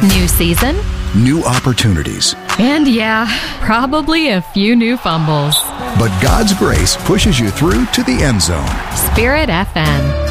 New season, new opportunities. and yeah, probably a few new fumbles. But God's grace pushes you through to the end zone. Spirit FM.